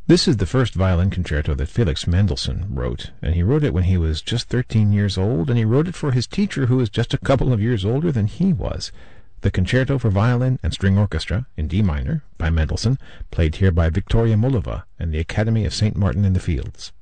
This is the first violin concerto that Felix Mendelssohn wrote, and he wrote it when he was just 13 years old, and he wrote it for his teacher who was just a couple of years older than he was. The Concerto for Violin and String Orchestra, in D minor, by Mendelssohn, played here by Viktoria Mullova and the Academy of St. Martin in the Fields.